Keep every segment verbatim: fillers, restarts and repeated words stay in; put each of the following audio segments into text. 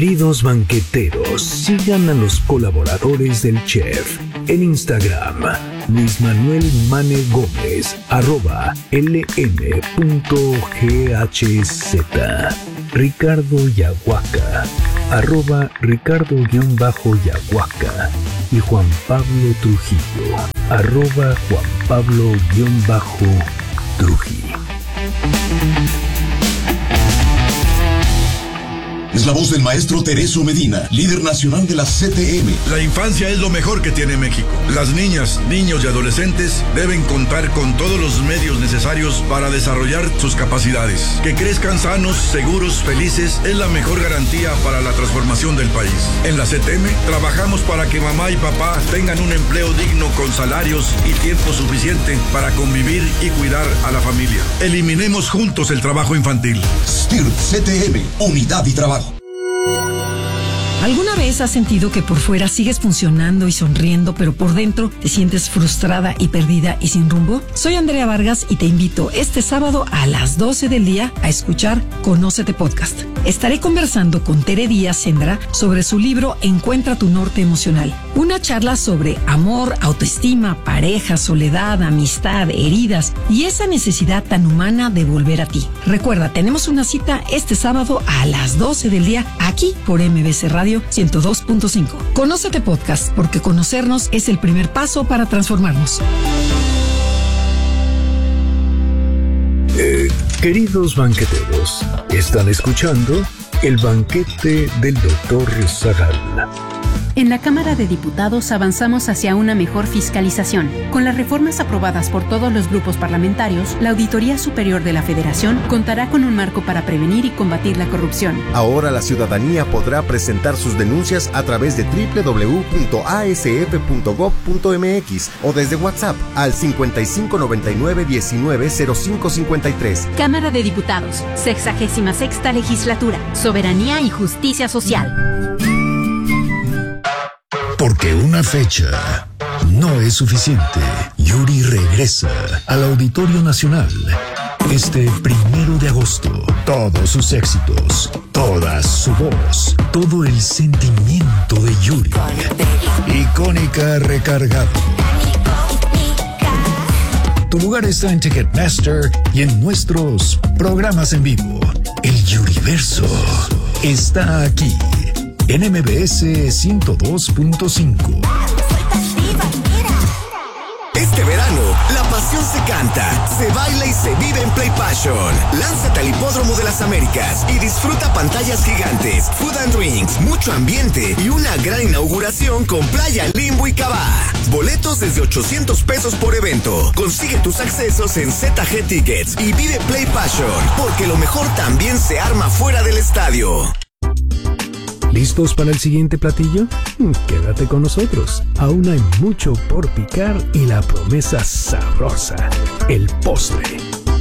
Queridos banqueteros, sigan a los colaboradores del chef en Instagram, Luis Manuel Mane Gómez, arroba lm punto ghz, Ricardo Yahuaca, arroba Ricardo-Yahuaca, y Juan Pablo Trujillo, arroba Juan Pablo-Trujillo. Es la voz del maestro Tereso Medina, líder nacional de la C T M. La infancia es lo mejor que tiene México. Las niñas, niños y adolescentes deben contar con todos los medios necesarios para desarrollar sus capacidades. Que crezcan sanos, seguros, felices es la mejor garantía para la transformación del país. En la C T M trabajamos para que mamá y papá tengan un empleo digno con salarios y tiempo suficiente para convivir y cuidar a la familia. Eliminemos juntos el trabajo infantil. S T I R P C T M, unidad y trabajo. ¿Alguna vez has sentido que por fuera sigues funcionando y sonriendo, pero por dentro te sientes frustrada y perdida y sin rumbo? Soy Andrea Vargas y te invito este sábado a las doce del día a escuchar Conócete Podcast. Estaré conversando con Tere Díaz Sendra sobre su libro Encuentra tu norte emocional. Una charla sobre amor, autoestima, pareja, soledad, amistad, heridas y esa necesidad tan humana de volver a ti. Recuerda, tenemos una cita este sábado a las doce del día aquí por M B C Radio ciento dos punto cinco. Conócete Podcast, porque conocernos es el primer paso para transformarnos. Eh, queridos banqueteros, están escuchando El Banquete del doctor Zagal. En la Cámara de Diputados avanzamos hacia una mejor fiscalización. Con las reformas aprobadas por todos los grupos parlamentarios, la Auditoría Superior de la Federación contará con un marco para prevenir y combatir la corrupción. Ahora la ciudadanía podrá presentar sus denuncias a través de doble u doble u doble u punto a s f punto gob punto m x o desde WhatsApp al cincuenta y cinco noventa y nueve diecinueve cero cinco cincuenta y tres. Cámara de Diputados, sexagésima sexta legislatura, soberanía y justicia social. Porque una fecha no es suficiente. Yuri regresa al Auditorio Nacional este primero de agosto. Todos sus éxitos, toda su voz, todo el sentimiento de Yuri. Icónica recargado. Tu lugar está en Ticketmaster y en nuestros programas en vivo. El Yuriverso está aquí en M B S ciento dos punto cinco. Este verano, la pasión se canta, se baila y se vive en Play Passion. Lánzate al Hipódromo de las Américas y disfruta pantallas gigantes, food and drinks, mucho ambiente y una gran inauguración con Playa Limbo y Cabá. Boletos desde ochocientos pesos por evento. Consigue tus accesos en Z G Tickets y vive Play Passion, porque lo mejor también se arma fuera del estadio. ¿Listos para el siguiente platillo? Quédate con nosotros. Aún hay mucho por picar y la promesa sabrosa, el postre.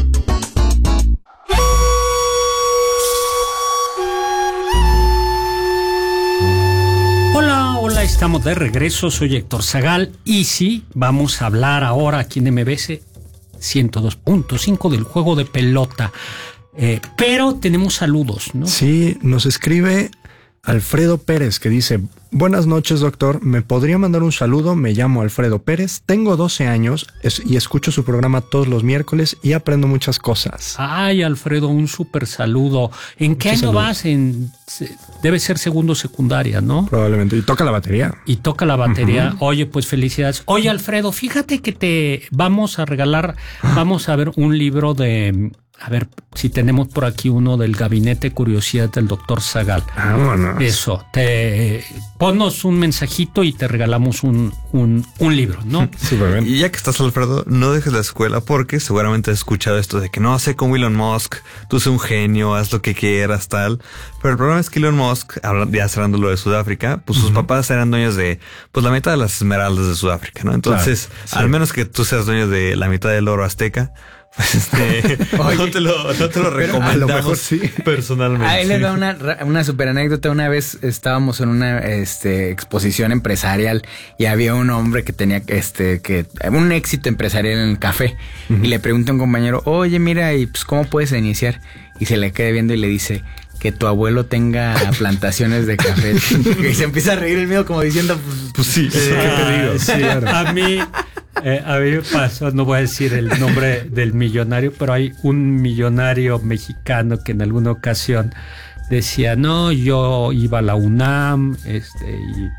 Hola, hola, estamos de regreso. Soy Héctor Zagal y sí, vamos a hablar ahora aquí en M B S ciento dos punto cinco del juego de pelota. Eh, pero tenemos saludos, ¿no? Sí, nos escribe Alfredo Pérez, que dice: buenas noches, doctor, ¿me podría mandar un saludo? Me llamo Alfredo Pérez, tengo doce años es, y escucho su programa todos los miércoles y aprendo muchas cosas. Ay, Alfredo, un súper saludo. ¿En qué año vas? En, debe ser segundo secundaria, ¿no? Probablemente, y toca la batería. Y toca la batería. Uh-huh. Oye, pues felicidades. Oye, Alfredo, fíjate que te vamos a regalar, vamos a ver un libro de... A ver si tenemos por aquí uno del Gabinete de Curiosidad del doctor Zagal. Vámonos. Eso, te ponnos un mensajito y te regalamos un, un, un libro, ¿no? Sí, y ya que estás, Alfredo, no dejes la escuela porque seguramente has escuchado esto de que no, sé con Elon Musk, tú eres un genio, haz lo que quieras, tal. Pero el problema es que Elon Musk, ya cerrando lo de Sudáfrica, pues uh-huh. sus papás eran dueños de pues la mitad de las esmeraldas de Sudáfrica, ¿no? Entonces, claro, sí. al menos que tú seas dueño de la mitad del oro azteca, pues este, Oye, no te lo, no te lo recomendamos, a lo mejor sí. personalmente. Ahí les da una, una super anécdota. Una vez estábamos en una este, exposición empresarial y había un hombre que tenía este, que un éxito empresarial en el café. Uh-huh. Y le pregunta a un compañero: oye, mira, ¿y pues cómo puedes iniciar? Y se le queda viendo y le dice: que tu abuelo tenga plantaciones de café. Y se empieza a reír el mío como diciendo, pues, pues sí, eh, ¿qué te digo? Sí, claro. A mí, eh, a mí me pasó, no voy a decir el nombre del millonario, pero hay un millonario mexicano que en alguna ocasión decía, no, yo iba a la UNAM, este,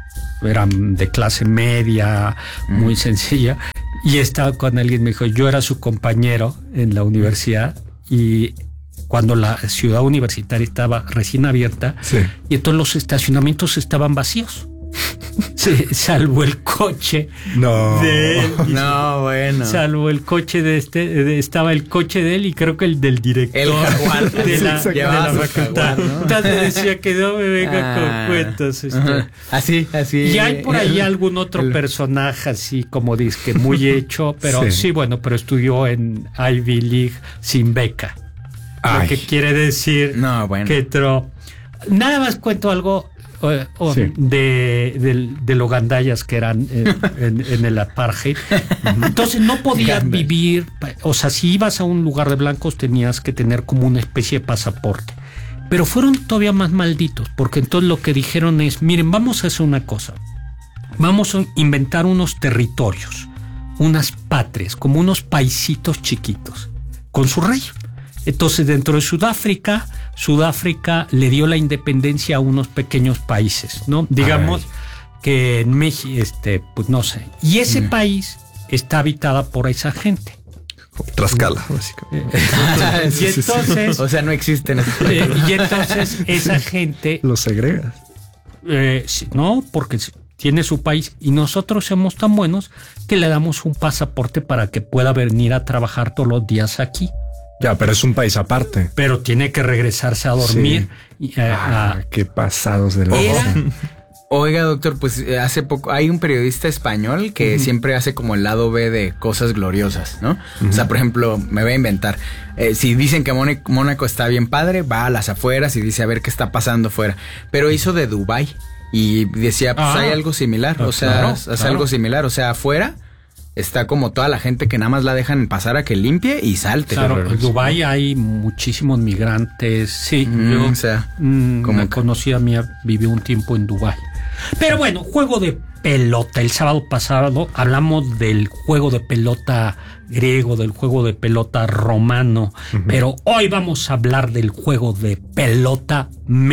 y era de clase media, muy mm. sencilla, y estaba con alguien, me dijo, yo era su compañero en la universidad, y cuando la ciudad universitaria estaba recién abierta, sí. y entonces los estacionamientos estaban vacíos. Sí, salvo el coche no, de él. No, bueno. Salvo el coche de este, de, estaba el coche de él y creo que el del director el jaguar, de, la, sí, de la facultad. ¿No? Entonces decía que no me venga ah, con cuentos. Este. Así, así. Y hay por ahí algún otro el, personaje así como dice, muy hecho, pero sí. sí, bueno, pero estudió en Ivy League sin beca. Ay. Lo que quiere decir no, bueno. que entró. Nada más cuento algo. O, o sí. de, de, de los gandallas que eran en, en, en el apartheid. Entonces no podías vivir, o sea, si ibas a un lugar de blancos tenías que tener como una especie de pasaporte. Pero fueron todavía más malditos, porque entonces lo que dijeron es, miren, vamos a hacer una cosa. Vamos a inventar unos territorios, unas patrias, como unos paisitos chiquitos, con su rey. Entonces, dentro de Sudáfrica, Sudáfrica le dio la independencia a unos pequeños países, ¿no? Digamos Ay. que en México, este, pues no sé. Y ese mm. país está habitada por esa gente. Tlaxcala, básicamente. y entonces, o sea, no existen. Eh, y entonces esa gente los segregas. Eh, no, porque tiene su país y nosotros somos tan buenos que le damos un pasaporte para que pueda venir a trabajar todos los días aquí. Ya, pero es un país aparte. Pero tiene que regresarse a dormir. Sí. Y, eh, ah, a... Qué pasados de la Era... Oiga, doctor, pues hace poco hay un periodista español que uh-huh. siempre hace como el lado B de cosas gloriosas, ¿no? Uh-huh. O sea, por ejemplo, me voy a inventar. Eh, si dicen que Mónaco está bien padre, va a las afueras y dice a ver qué está pasando fuera. Pero hizo de Dubái y decía, pues ah, hay algo similar. O sea, claro, hace claro. algo similar. O sea, afuera está como toda la gente que nada más la dejan pasar a que limpie y salte. Claro, en Dubái hay muchísimos migrantes. Sí, mm, yo o sea, mm, como conocida mía, vivió un tiempo en Dubái. Pero bueno, juego de pelota. El sábado pasado hablamos del juego de pelota griego, del juego de pelota romano, uh-huh. pero hoy vamos a hablar del juego de pelota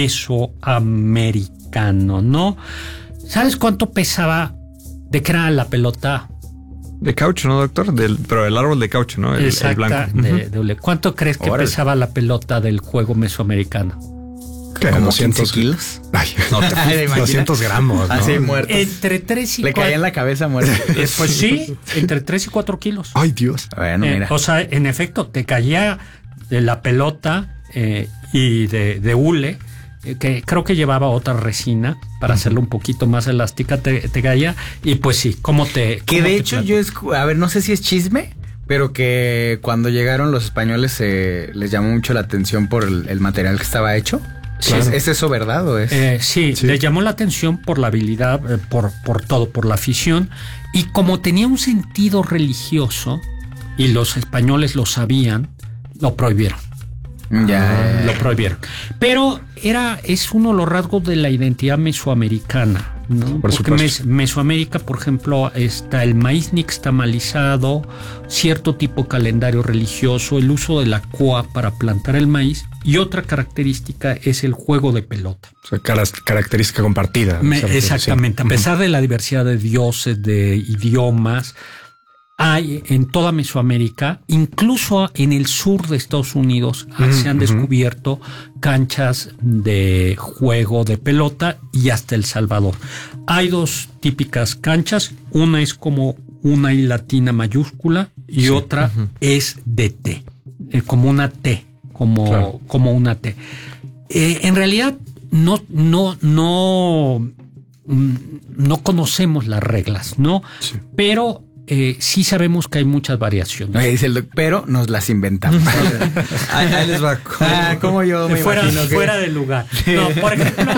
mesoamericano, ¿no? ¿Sabes cuánto pesaba? ¿De qué era la pelota? De caucho, ¿no, doctor? Del, pero el árbol de caucho, ¿no? El, Exacta, el blanco. De, de, ¿Cuánto crees que Órale. pesaba la pelota del juego mesoamericano? ¿Qué? ¿Como doscientos kilos? Ay, no, doscientos gramos, ¿no? Así muertos. Entre tres y Le caía en la cabeza muerto. Pues sí, entre tres y cuatro kilos. Ay, Dios. Bueno, mira. Eh, o sea, en efecto, te caía de la pelota eh, y de, de hule, eh, que creo que llevaba otra resina para uh-huh. hacerlo un poquito más elástica, te, te caía. Y pues sí, ¿cómo te...? Que cómo de te hecho plato? yo, es, a ver, no sé si es chisme, pero que cuando llegaron los españoles eh, les llamó mucho la atención por el, el material que estaba hecho. Claro. ¿Es, ¿Es eso verdad o es? Eh, sí, sí, le llamó la atención por la habilidad, eh, por, por todo, por la afición. Y como tenía un sentido religioso, y los españoles lo sabían, lo prohibieron. Ya. Lo prohibieron. Pero era, es uno de los rasgos de la identidad mesoamericana, ¿no? Por Porque mes, Mesoamérica, por ejemplo, está el maíz nixtamalizado, cierto tipo de calendario religioso, el uso de la coa para plantar el maíz, y otra característica es el juego de pelota. O sea, característica compartida. Me, exactamente. Sí. A pesar de la diversidad de dioses, de idiomas, hay en toda Mesoamérica, incluso en el sur de Estados Unidos, mm, se han descubierto uh-huh. canchas de juego de pelota y hasta El Salvador. Hay dos típicas canchas, una es como una I latina mayúscula y sí. otra uh-huh. es de T, eh, como una T, como, claro. como una T. Eh, en realidad no, no, no, no conocemos las reglas, ¿no? Sí. Pero Eh, sí sabemos que hay muchas variaciones. Dice el doc, pero nos las inventamos. ahí, ahí les va. Ah, como yo me fuera, imagino que... fuera de lugar. No, por ejemplo.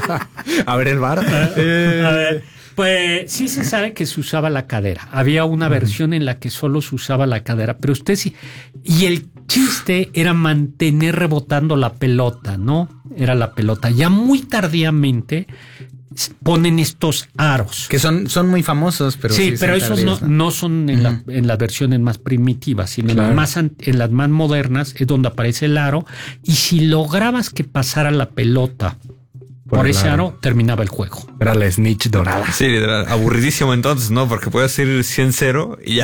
A ver el bar. Eh, a ver, pues sí se sabe que se usaba la cadera. Había una uh-huh. versión en la que solo se usaba la cadera, pero usted sí. Y el chiste era mantener rebotando la pelota, ¿no? Era la pelota. Ya muy tardíamente ponen estos aros. Que son, son muy famosos, pero sí, sí pero esos tardíos, no, ¿no? no son en, uh-huh. la, en las versiones más primitivas, sino claro. en, las más, en las más modernas es donde aparece el aro. Y si lograbas que pasara la pelota por, por ese aro, terminaba el juego. Era la snitch dorada. Sí, era aburridísimo entonces, ¿no? Porque puedes ir cien cero y ya